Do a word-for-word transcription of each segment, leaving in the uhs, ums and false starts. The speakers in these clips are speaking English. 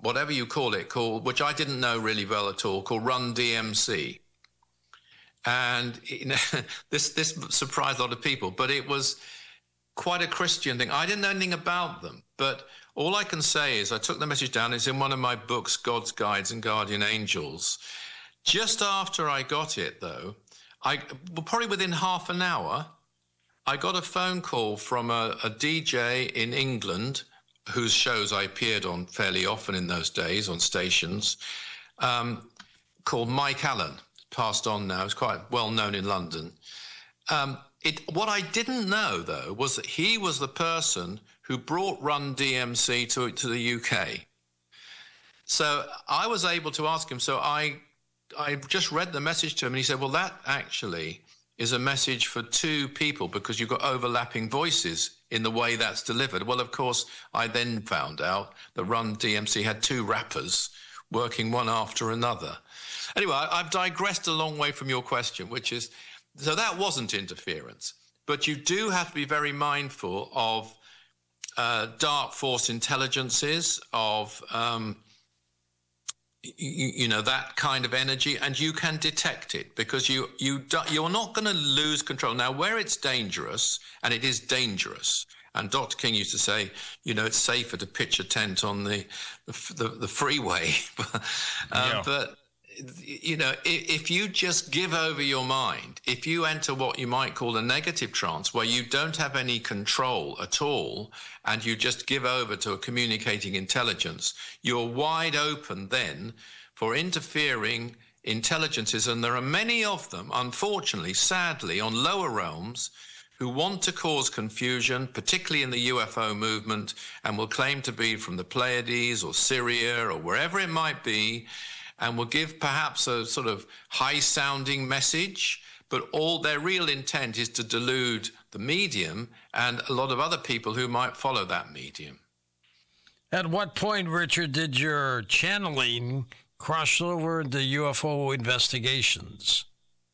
whatever you call it, called, which I didn't know really well at all, called Run D M C. And you know, this this surprised a lot of people, but it was quite a Christian thing. I didn't know anything about them, but all I can say is I took the message down. It's in one of my books, God's Guides and Guardian Angels. Just after I got it, though, I well, probably within half an hour, I got a phone call from a, a D J in England whose shows I appeared on fairly often in those days on stations, um, called Mike Allen. Passed on now. He's quite well known in London. Um, it, what I didn't know, though, was that he was the person who brought Run D M C to, to the U K. So I was able to ask him. So I, I just read the message to him, and he said, well, that actually is a message for two people because you've got overlapping voices in the way that's delivered. Well, of course, I then found out that Run D M C had two rappers working one after another. Anyway, I've digressed a long way from your question, which is, so that wasn't interference. But you do have to be very mindful of uh, dark force intelligences, of, um, you, you know, that kind of energy, and you can detect it because you, you do, you're not going to lose control. Now, where it's dangerous, and it is dangerous, and Doctor King used to say, you know, it's safer to pitch a tent on the the, the, the freeway. uh, yeah. But you know, if you just give over your mind, if you enter what you might call a negative trance where you don't have any control at all and you just give over to a communicating intelligence, you're wide open then for interfering intelligences. And there are many of them, unfortunately, sadly, on lower realms who want to cause confusion, particularly in the U F O movement, and will claim to be from the Pleiades or Syria or wherever it might be, and will give perhaps a sort of high-sounding message, but all their real intent is to delude the medium and a lot of other people who might follow that medium. At what point, Richard, did your channeling cross over into U F O investigations?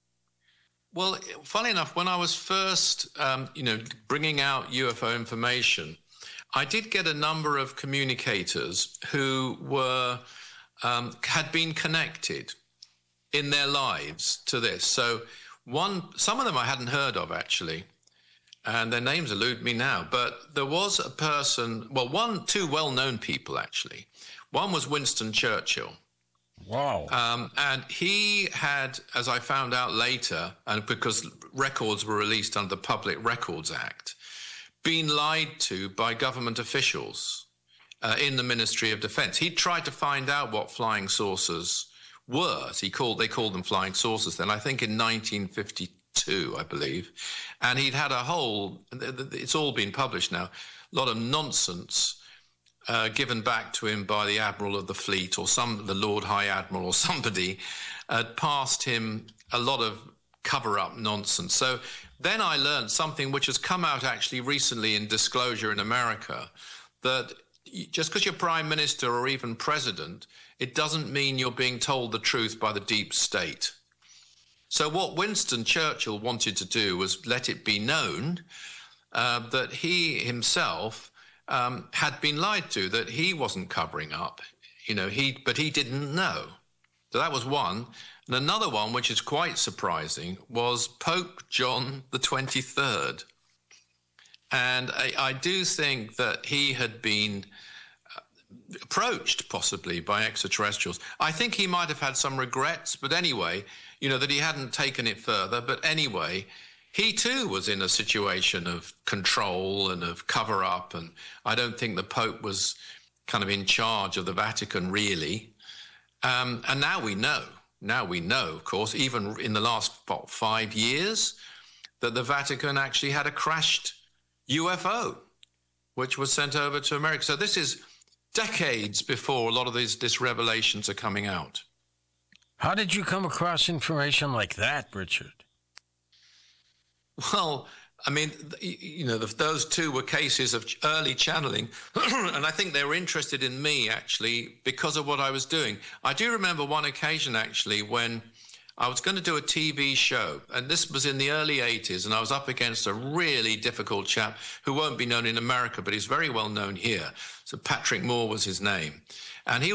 Well, funnily enough, when I was first, um, you know, bringing out U F O information, I did get a number of communicators who were Um, had been connected in their lives to this. So one, some of them I hadn't heard of actually, and their names elude me now, but there was a person, well, one, two well-known people actually. One was Winston Churchill. Wow. Um, and he had, as I found out later, and because records were released under the Public Records Act, been lied to by government officials Uh, in the Ministry of Defence. He tried to find out what flying saucers were. So he called, they called them flying saucers then, I think in nineteen fifty-two, I believe. And he'd had a whole, it's all been published now, a lot of nonsense uh, given back to him by the Admiral of the Fleet or some, the Lord High Admiral or somebody had passed him a lot of cover-up nonsense. So then I learned something which has come out actually recently in Disclosure in America, that just because you're prime minister or even president, it doesn't mean you're being told the truth by the deep state. So what Winston Churchill wanted to do was let it be known uh, that he himself um, had been lied to, that he wasn't covering up, you know, he, but he didn't know. So that was one. And another one, which is quite surprising, was Pope John the twenty-third. And I, I do think that he had been approached possibly by extraterrestrials. I think he might have had some regrets, but anyway, you know, that he hadn't taken it further. But anyway, he too was in a situation of control and of cover-up. And I don't think the Pope was kind of in charge of the Vatican, really. Um, and now we know, now we know, of course, even in the last what, five years, that the Vatican actually had a crashed U F O, which was sent over to America. So this is decades before a lot of these, these revelations are coming out. How did you come across information like that, Richard? Well, I mean, you know, the, those two were cases of early channeling, and I think they were interested in me, actually, because of what I was doing. I do remember one occasion, actually, when I was going to do a T V show, and this was in the early eighties, and I was up against a really difficult chap who won't be known in America, but he's very well known here. So Patrick Moore was his name. And he